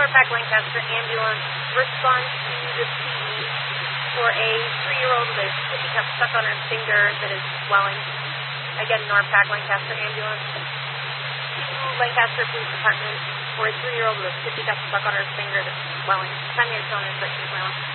Norpac Lancaster ambulance response to the PD for a 3-year-old with sippy cup stuck on her finger that is swelling. Again, Norpac Lancaster ambulance to Lancaster Police Department for a 3-year-old with sippy cup stuck on her finger that's swelling. Primary phone is that she's swelling.